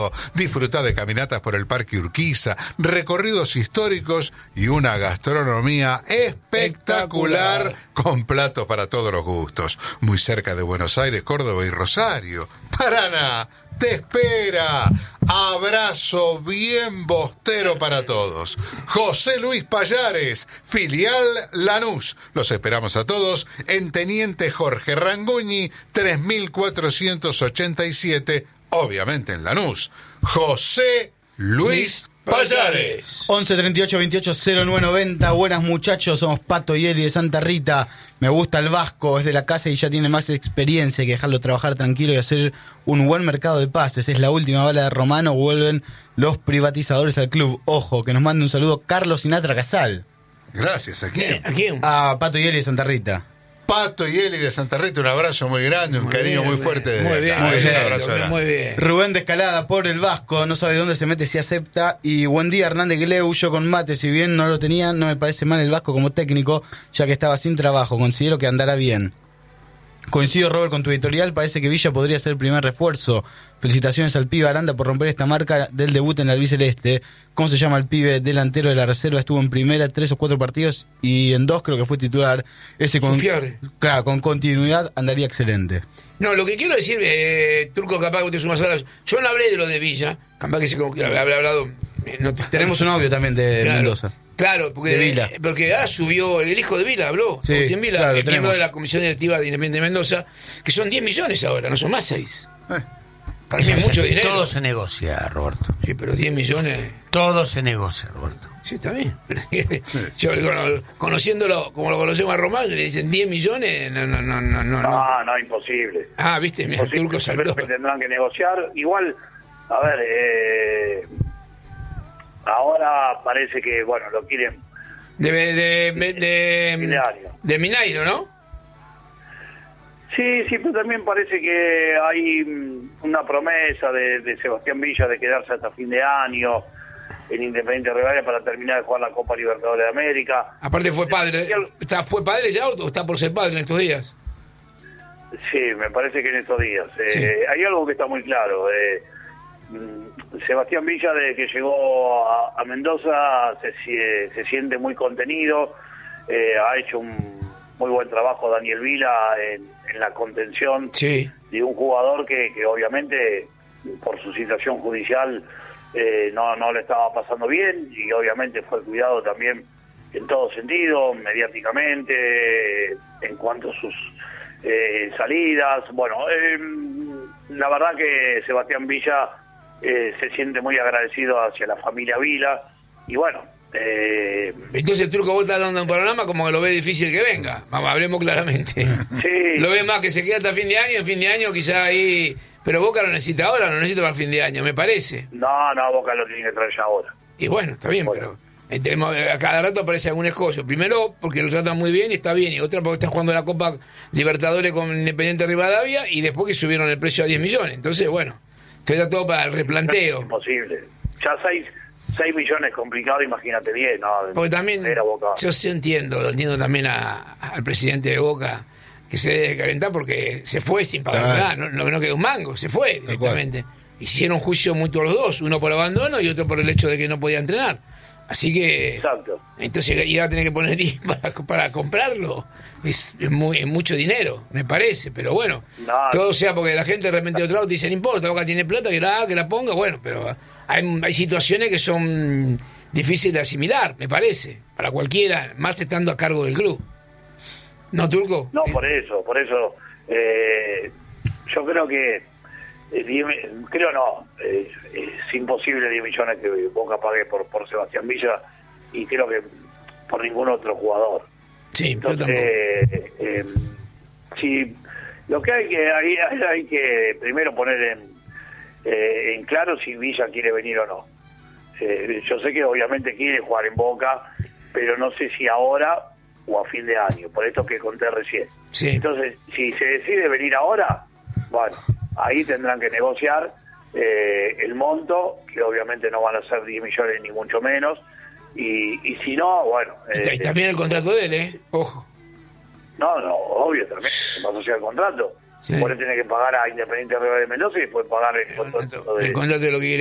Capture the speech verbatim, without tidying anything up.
Disfrutá de caminatas por el Parque Urquiza, recorridos históricos y una gastronomía espectacular, espectacular con platos para todos los gustos. Muy cerca de Buenos Aires, Córdoba y Rosario. Paraná te espera. Abrazo bien bostero para todos. José Luis Pallares, filial Lanús. Los esperamos a todos en Teniente Jorge Ranguñi, tres mil cuatrocientos ochenta y siete, obviamente en Lanús. José Luis Pallares. once treinta y ocho veintiocho cero nueve noventa. Buenas muchachos, somos Pato y Eli de Santa Rita. Me gusta el Vasco, es de la casa y ya tiene más experiencia que dejarlo trabajar tranquilo y hacer un buen mercado de pases. Es la última bala de Romano, vuelven los privatizadores al club. Ojo, que nos mande un saludo Carlos Sinatra Casal. Gracias, ¿a quién? ¿A quién? A Pato y Eli de Santa Rita. Pato y Eli de Santa Rita, un abrazo muy grande, un muy cariño bien, muy fuerte desde muy bien, acá. muy bien, un abrazo bien, muy bien. Rubén de Escalada, por el Vasco, no sabe dónde se mete si acepta. Y buen día, Hernández Gleu, yo con mate, si bien no lo tenía, no me parece mal el Vasco como técnico, ya que estaba sin trabajo, considero que andará bien. Coincido, Robert, con tu editorial, parece que Villa podría ser el primer refuerzo. Felicitaciones al pibe Aranda por romper esta marca del debut en el albiceleste. ¿Cómo se llama el pibe delantero de la reserva? Estuvo en primera tres o cuatro partidos y en dos creo que fue titular. Ese con, claro, con continuidad andaría excelente. No, lo que quiero decir, eh, Turco, capaz que te sumas a las... Yo no hablé de lo de Villa, capaz que se como que habrá hablado... Eh, no te... Tenemos un audio también de claro, Mendoza. Claro, porque, de Vila. porque ahora subió el hijo de Vila, habló. Sí, Agustín Vila, claro, el miembro tenemos. de la Comisión Directiva de Independiente de Mendoza, que son diez millones ahora, no son más seis. Eh. Para mí es mucho dinero. Todo se negocia, Roberto. Sí, pero diez millones... Todo se negocia, Roberto. Sí, está bien. Sí. Yo, conociéndolo como lo conocemos a Román, le dicen diez millones, no, no, no, no. No, no, no imposible. Ah, viste, mira, el Turco saltó. Tendrán que negociar. Igual, a ver, eh, ahora parece que, bueno, lo quieren... De, de, de, de, de, de Mineiro, ¿no? Sí, sí, pero también parece que hay una promesa de, de Sebastián Villa de quedarse hasta fin de año en Independiente Rivadavia para terminar de jugar la Copa Libertadores de América. Aparte fue padre, ¿está, ¿fue padre ya o está por ser padre en estos días? Sí, me parece que en estos días. Eh, sí. Hay algo que está muy claro. Eh, Sebastián Villa, desde que llegó a, a Mendoza, se, se siente muy contenido. Eh, ha hecho un muy buen trabajo Daniel Vila en, en la contención sí. de un jugador que, que obviamente por su situación judicial eh, no, no le estaba pasando bien y obviamente fue cuidado también en todo sentido, mediáticamente, en cuanto a sus eh, salidas. Bueno, eh, la verdad que Sebastián Villa eh, se siente muy agradecido hacia la familia Vila y bueno, Eh, entonces el Turco, vos estás dando un panorama como que lo ve difícil que venga. Vamos, hablemos claramente. Sí. Lo ve más que se queda hasta fin de año, en fin de año quizá ahí... Pero Boca lo necesita ahora, lo necesita para fin de año, me parece. No, no, Boca lo tiene que traer ya ahora. Y bueno, está bien, bueno. pero tenemos, a cada rato aparece algún escollo. Primero porque lo tratan muy bien y está bien, y otra porque está jugando la Copa Libertadores con Independiente Rivadavia y después que subieron el precio a diez millones. Entonces, bueno, esto todo para el replanteo. Es imposible. Ya seis... seis millones complicado, imagínate bien, ¿no? Porque también, yo sí entiendo, lo entiendo también a, al presidente de Boca, que se debe calentar porque se fue sin pagar claro. nada, no, no, no quedó un mango, se fue directamente. Y se hicieron juicio mutuos los dos, uno por abandono y otro por el hecho de que no podía entrenar. Así que, exacto. Entonces ir a tener que poner diez para, para comprarlo, es, es, muy, es mucho dinero, me parece, pero bueno, no, todo sea porque la gente de repente de otro lado dice, no importa, Boca tiene plata, que la haga, que la ponga, bueno, pero hay, hay situaciones que son difíciles de asimilar, me parece, para cualquiera, más estando a cargo del club. ¿No, Turco? No, por eso, por eso, eh, yo creo que, eh, diez, creo no, eh, es imposible diez millones que Boca pague por, por Sebastián Villa y creo que por ningún otro jugador. Sí, entonces, eh, eh, sí, lo que hay que hay, hay que primero poner en, eh, en claro si Villa quiere venir o no. Eh, yo sé que obviamente quiere jugar en Boca, pero no sé si ahora o a fin de año, por esto que conté recién. Sí. Entonces, si se decide venir ahora, bueno, ahí tendrán que negociar eh, el monto, que obviamente no van a ser diez millones ni mucho menos, y, y si no, bueno... Eh, y también el contrato de él, ¿eh? Ojo. No, no, obvio, también, más allá del contrato. Sí. Por eso tiene que pagar a Independiente Rivadavia de Mendoza y después pagar el contrato de, el contrato de lo que